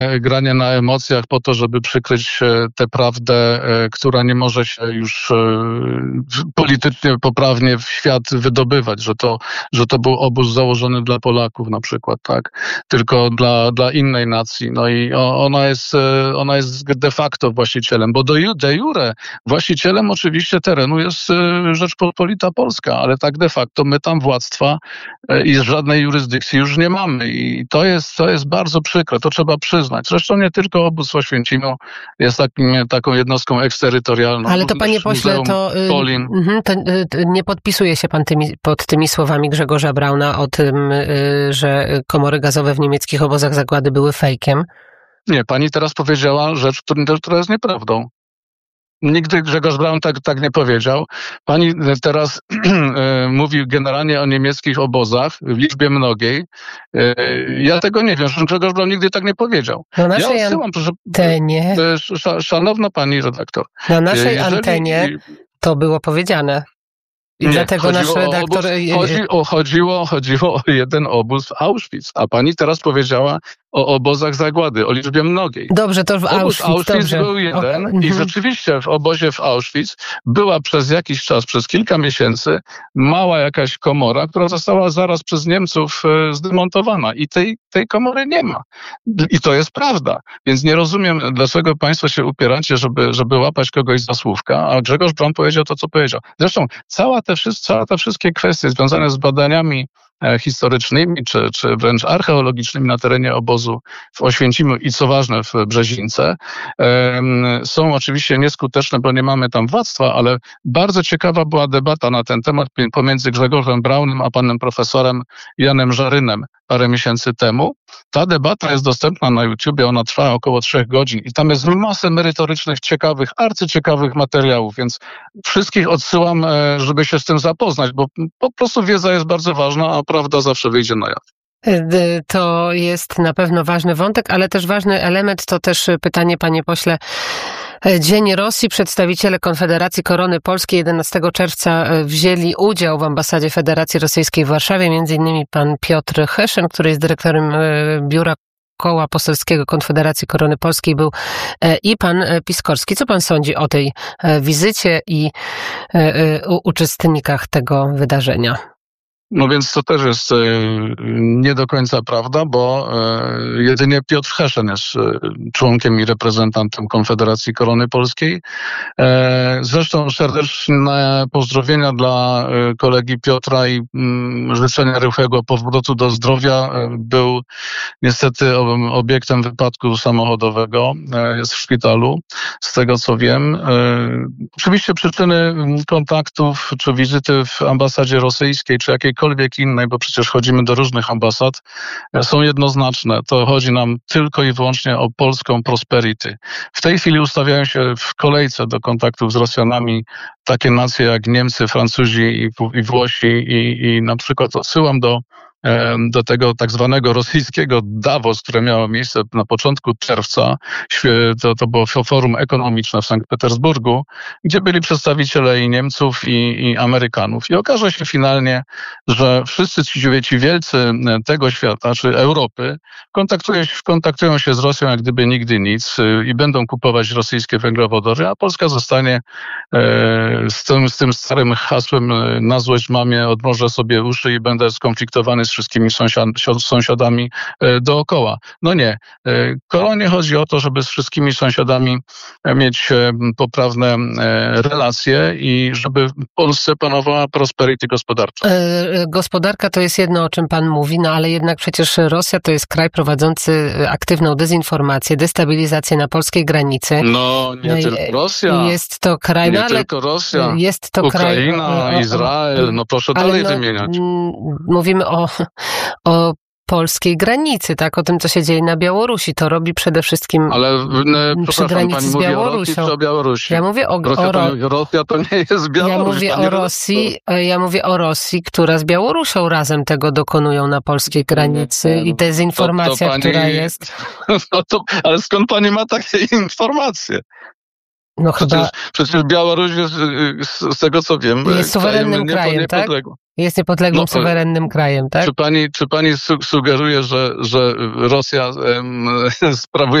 granie na emocjach po to, żeby przykryć tę prawdę, która nie może się już politycznie poprawnie w świat wydobywać, że to był obóz założony dla Polaków na przykład, tak? Tylko dla innej nacji. No i ona jest de facto właścicielem, bo de jure właścicielem oczywiście terenu jest Rzeczpospolita Polska, ale tak de facto my tam władztwa i żadnej jurysdykcji już nie mamy i to jest bardzo przykre, to trzeba przyznać. Zresztą nie tylko obóz w Oświęcimiu jest taką jednostką eksterytorialną. Ale to panie pośle, to nie podpisuje się pan pod tymi słowami Grzegorza Brauna o tym, że komory gazowe w niemieckich obozach zagłady były fejkiem? Nie, pani teraz powiedziała rzecz, która jest nieprawdą. Nigdy Grzegorz Braun tak nie powiedział. Pani teraz mówi generalnie o niemieckich obozach w liczbie mnogiej. Ja tego nie wiem, że Grzegorz Braun nigdy tak nie powiedział. Na naszej antenie... Szanowna pani redaktor. Na naszej antenie to było powiedziane. I nie, dlatego nasz redaktor... Chodziło o jeden obóz w Auschwitz, a pani teraz powiedziała o obozach zagłady, o liczbie mnogiej. Dobrze, to w Auschwitz był jeden i rzeczywiście w obozie w Auschwitz była przez jakiś czas, przez kilka miesięcy mała jakaś komora, która została zaraz przez Niemców zdemontowana i tej komory nie ma. I to jest prawda. Więc nie rozumiem, dlaczego państwo się upieracie, żeby łapać kogoś za słówka, a Grzegorz Braun powiedział to, co powiedział. Zresztą całe te wszystkie kwestie związane z badaniami historycznymi, czy wręcz archeologicznymi na terenie obozu w Oświęcimiu i co ważne w Brzezińce, są oczywiście nieskuteczne, bo nie mamy tam władztwa, ale bardzo ciekawa była debata na ten temat pomiędzy Grzegorzem Braunem a panem profesorem Janem Żarynem parę miesięcy temu. Ta debata jest dostępna na YouTubie, ona trwa około 3 godzin i tam jest masę merytorycznych, ciekawych, arcyciekawych materiałów, więc wszystkich odsyłam, żeby się z tym zapoznać, bo po prostu wiedza jest bardzo ważna, a prawda zawsze wyjdzie na jaw. To jest na pewno ważny wątek, ale też ważny element to też pytanie, panie pośle. Dzień Rosji. Przedstawiciele Konfederacji Korony Polskiej 11 czerwca wzięli udział w ambasadzie Federacji Rosyjskiej w Warszawie, między innymi pan Piotr Heszyn, który jest dyrektorem biura Koła Poselskiego Konfederacji Korony Polskiej był i pan Piskorski. Co pan sądzi o tej wizycie i uczestnikach tego wydarzenia? No więc to też jest nie do końca prawda, bo jedynie Piotr Heszyn jest członkiem i reprezentantem Konfederacji Korony Polskiej. Zresztą serdeczne pozdrowienia dla kolegi Piotra i życzenia rychłego powrotu do zdrowia. Był niestety obiektem wypadku samochodowego, jest w szpitalu, z tego co wiem. Oczywiście przyczyny kontaktów czy wizyty w ambasadzie rosyjskiej czy jakiejkolwiek innej, bo przecież chodzimy do różnych ambasad, są jednoznaczne. To chodzi nam tylko i wyłącznie o polską prosperity. W tej chwili ustawiają się w kolejce do kontaktów z Rosjanami takie nacje jak Niemcy, Francuzi i Włosi i na przykład odsyłam do tego tak zwanego rosyjskiego Davos, które miało miejsce na początku czerwca. To było forum ekonomiczne w Sankt Petersburgu, gdzie byli przedstawiciele i Niemców, i Amerykanów. I okaże się finalnie, że wszyscy ci wielcy tego świata, czy Europy, kontaktują się z Rosją jak gdyby nigdy nic i będą kupować rosyjskie węglowodory, a Polska zostanie z tym starym hasłem na złość mamie odmrożę sobie uszy i będę skonfliktowany z wszystkimi sąsiadami dookoła. No nie. Koronie chodzi o to, żeby z wszystkimi sąsiadami mieć poprawne relacje i żeby w Polsce panowała prosperity gospodarcza. Gospodarka to jest jedno, o czym pan mówi, no ale jednak przecież Rosja to jest kraj prowadzący aktywną dezinformację, destabilizację na polskiej granicy. No nie tylko Rosja. Jest to kraj, nie tylko Rosja. Jest to Ukraina, kraj, Izrael, no proszę dalej wymieniać. Mówimy o polskiej granicy, tak? O tym, co się dzieje na Białorusi. To robi przede wszystkim przy granicy pani z mówi Białorusią. O Rosji czy o Białorusi? Ja mówię Rosja to nie jest Białoruś. Ja mówię o Rosji, która z Białorusią razem tego dokonują na polskiej granicy i dezinformacja, która jest... Ale skąd pani ma takie informacje? No przecież Białoruś jest, z tego co wiem, jest suwerennym krajem, tak? Jest niepodległym, suwerennym krajem, tak? Czy pani sugeruje, że Rosja sprawuje